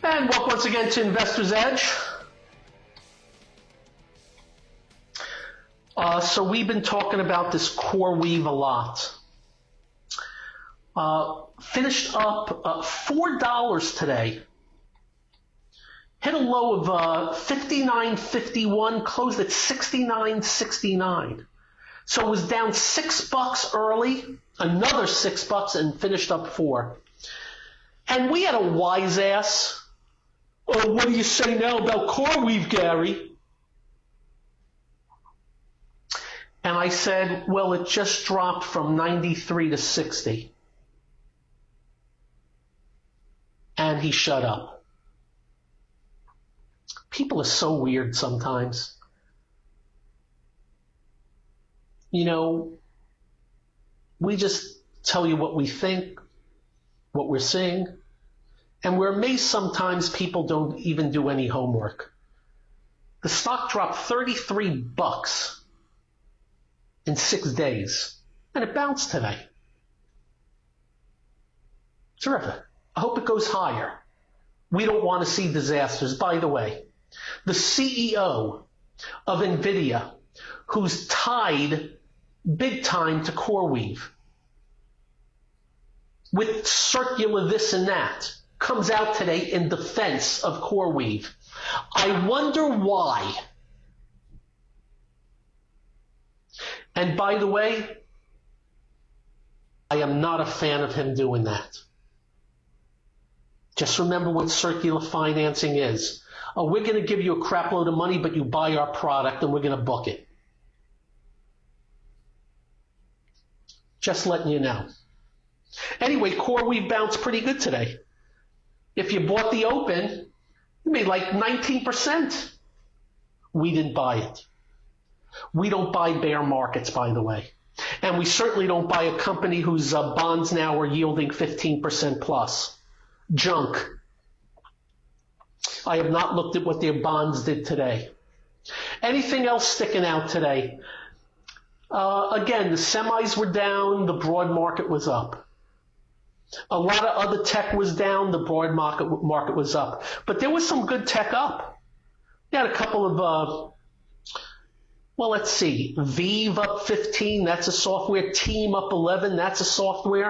And welcome once again to Investor's Edge. So we've been talking about this CoreWeave a lot. Finished up $4 today. Hit a low of 59.51, closed at 69.69. So it was down $6 early, another $6, and finished up $4. And we had a wise ass. Oh, what do you say now about CoreWeave, Gary? And I said, well, it just dropped from 93 to 60. And he shut up. People are so weird sometimes. You know, we just tell you what we think, what we're seeing, and we're amazed sometimes people don't even do any homework. The stock dropped $33 in 6 days, and it bounced today. Terrific. I hope it goes higher. We don't want to see disasters. By the way, the CEO of NVIDIA, who's tied big time to CoreWeave with circular this and that, comes out today in defense of CoreWeave. I wonder why. And by the way, I am not a fan of him doing that. Just remember what circular financing is. Oh, we're going to give you a crap load of money, but you buy our product and we're going to book it. Just letting you know. Anyway, CoreWeave bounced pretty good today. If you bought the open, you made like 19%. We didn't buy it. We don't buy bear markets, by the way. And we certainly don't buy a company whose bonds now are yielding 15% plus. Junk. I have not looked at what their bonds did today. Anything else sticking out today? Again, the semis were down, the broad market was up. A lot of other tech was down, the broad market was up. But there was some good tech up. You had a couple of, well, let's see, Veev up 15, that's a software. Team up 11, that's a software.